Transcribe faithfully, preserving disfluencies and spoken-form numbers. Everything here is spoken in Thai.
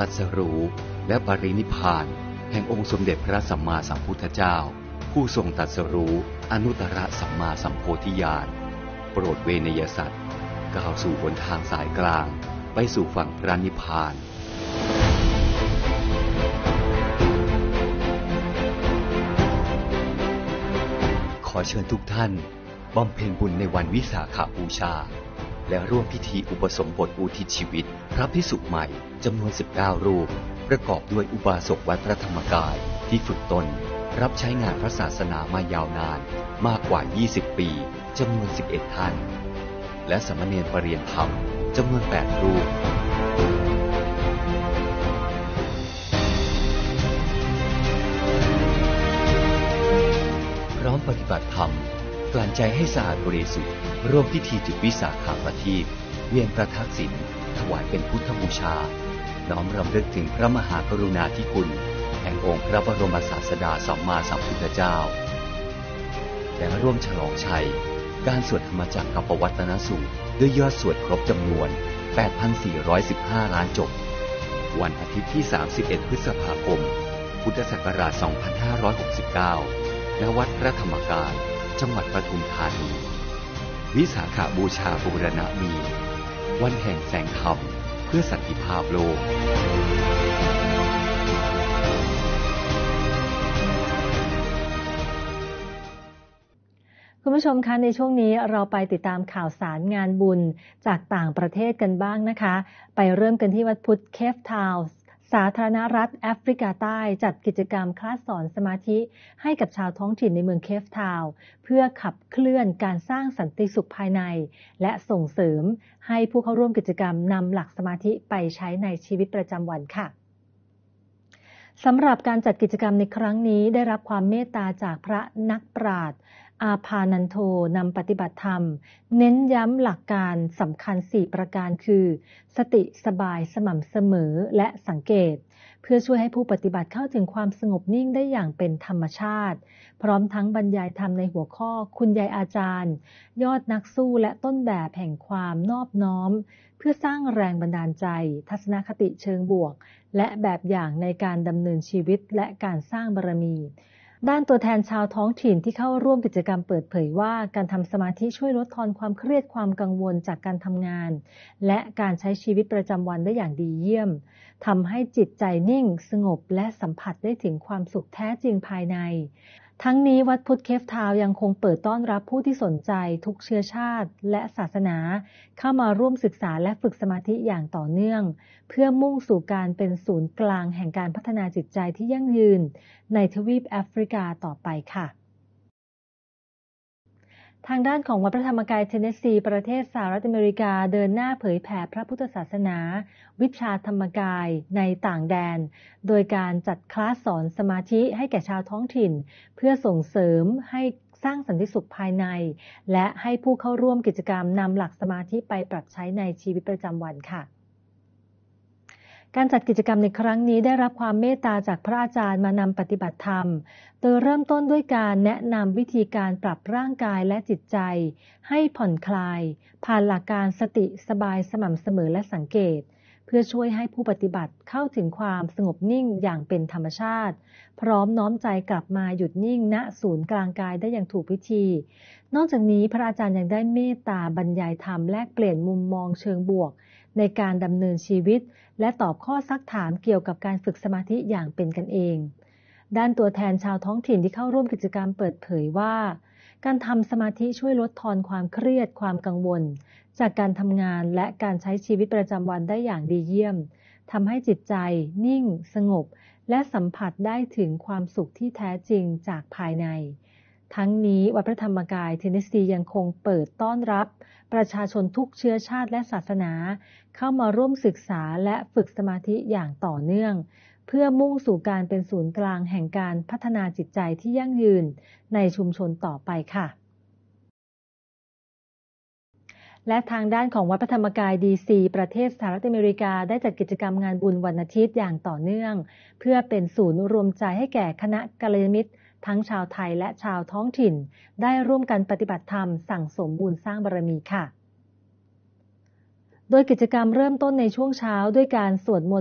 ตรัสรู้และปรินิพพานแห่งองค์สมเด็จพระสัมมาสัมพุทธเจ้าผู้ทรงตรัสรู้อนุตตรสัมมาสัมโพธิญาณโปรดเวนยสัตว์ก้าวสู่หนทางสายกลางไปสู่ฝั่งพระนิพพานขอเชิญทุกท่านบำเพ็ญบุญในวันวิสาขบูชาและร่วมพิธีอุปสมบทอุทิศชีวิตพระภิกษุใหม่จำนวนสิบเก้ารูปประกอบด้วยอุบาสกวัดพระธรรมกายที่ฝึกตนรับใช้งานพระศาสนามายาวนานมากกว่ายี่สิบปีจำนวนสิบเอ็ดท่านและสามเณรปรริยนธรรมจำนวนแปดรูปพร้อมปฏิบัติธรรมกลั่นใจให้สะอาดบริสุทธิ์ร่วมพิธีจุดวิสาขประทีปเวียนประทักษิณถวายเป็นพุทธบูชาน้อมรำลึกถึงพระมหากรุณาธิคุณแห่งองค์พระบรมศาสดาสัมมาสัมพุทธเจ้าและร่วมฉลองชัยการสวดธรรมจักรกับปวัตตนสูตรด้วยยอดสวดครบจำนวน แปดพันสี่ร้อยสิบห้า ล้านจบวันอาทิตย์ที่สามสิบเอ็ดพฤษภาคมพุทธศักราชสองพันห้าร้อยหกสิบเก้าณวัดพระธรรมกายจังหวัดปทุมธานีวิสาขบูชาบูรณมีวันแห่งแสงธรรมเพื่อสันติภาพโลกคุณผู้ชมคะในช่วงนี้เราไปติดตามข่าวสารงานบุญจากต่างประเทศกันบ้างนะคะไปเริ่มกันที่วัดพุทธเคปทาวน์สาธารณรัฐแอฟริกาใต้จัดกิจกรรมคลาสสอนสมาธิให้กับชาวท้องถิ่นในเมืองเคปทาวน์เพื่อขับเคลื่อนการสร้างสันติสุขภายในและส่งเสริมให้ผู้เข้าร่วมกิจกรรมนำหลักสมาธิไปใช้ในชีวิตประจำวันค่ะสำหรับการจัดกิจกรรมในครั้งนี้ได้รับความเมตตาจากพระนักปราชญ์อาภานันโทนำปฏิบัติธรรมเน้นย้ำหลักการสำคัญสี่ประการคือสติสบายสม่ำเสมอและสังเกตเพื่อช่วยให้ผู้ปฏิบัติเข้าถึงความสงบนิ่งได้อย่างเป็นธรรมชาติพร้อมทั้งบรรยายธรรมในหัวข้อคุณยายอาจารย์ยอดนักสู้และต้นแบบแห่งความนอบน้อมเพื่อสร้างแรงบันดาลใจทัศนคติเชิงบวกและแบบอย่างในการดำเนินชีวิตและการสร้างบารมีด้านตัวแทนชาวท้องถิ่นที่เข้าร่วมกิจกรรมเปิดเผยว่าการทำสมาธิช่วยลดทอนความเครียดความกังวลจากการทำงานและการใช้ชีวิตประจำวันได้อย่างดีเยี่ยมทำให้จิตใจนิ่งสงบและสัมผัสได้ถึงความสุขแท้จริงภายในทั้งนี้วัดพุทธเคปทาวน์ยังคงเปิดต้อนรับผู้ที่สนใจทุกเชื้อชาติและศาสนาเข้ามาร่วมศึกษาและฝึกสมาธิอย่างต่อเนื่องเพื่อมุ่งสู่การเป็นศูนย์กลางแห่งการพัฒนาจิตใจที่ยั่งยืนในทวีปแอฟริกาต่อไปค่ะทางด้านของวัดพระธรรมกายเทนเนสซีประเทศสหรัฐอเมริกาเดินหน้าเผยแผ่พระพุทธศาสนาวิชาธรรมกายในต่างแดนโดยการจัดคลาสสอนสมาธิให้แก่ชาวท้องถิ่นเพื่อส่งเสริมให้สร้างสันติสุขภายในและให้ผู้เข้าร่วมกิจกรรมนำหลักสมาธิไปปรับใช้ในชีวิตประจำวันค่ะการจัดกิจกรรมในครั้งนี้ได้รับความเมตตาจากพระอาจารย์มานำปฏิบัติธรรมโดยเริ่มต้นด้วยการแนะนำวิธีการปรับร่างกายและจิตใจให้ผ่อนคลายผ่านหลักการสติสบายสม่ำเสมอและสังเกตเพื่อช่วยให้ผู้ปฏิบัติเข้าถึงความสงบนิ่งอย่างเป็นธรรมชาติพร้อมน้อมใจกลับมาหยุดนิ่งณศูนย์กลางกายได้อย่างถูกวิธีนอกจากนี้พระอาจารย์ยังได้เมตตาบรรยายธรรมแลกเปลี่ยนมุมมองเชิงบวกในการดำเนินชีวิตและตอบข้อซักถามเกี่ยวกับการฝึกสมาธิอย่างเป็นกันเองด้านตัวแทนชาวท้องถิ่นที่เข้าร่วมกิจกรรมเปิดเผยว่าการทำสมาธิช่วยลดทอนความเครียดความกังวลจากการทำงานและการใช้ชีวิตประจำวันได้อย่างดีเยี่ยมทำให้จิตใจนิ่งสงบและสัมผัสได้ถึงความสุขที่แท้จริงจากภายในทั้งนี้วัดพระธรรมกายเทนเนสซียังคงเปิดต้อนรับประชาชนทุกเชื้อชาติและศาสนาเข้ามาร่วมศึกษาและฝึกสมาธิอย่างต่อเนื่องเพื่อมุ่งสู่การเป็นศูนย์กลางแห่งการพัฒนาจิตใจที่ยั่งยืนในชุมชนต่อไปค่ะและทางด้านของวัดพระธรรมกายดีซีประเทศสหรัฐอเมริกาได้จัดกิจกรรมงานบุญวันอาทิตย์อย่างต่อเนื่องเพื่อเป็นศูนย์รวมใจให้แก่คณะกัลยาณมิตรทั้งชาวไทยและชาวท้องถิ่นได้ร่วมกันปฏิบัติธรรมสั่งสมบุญสร้างบารมีค่ะโดยกิจกรรมเริ่มต้นในช่วงเช้าด้วยการสวดมนต์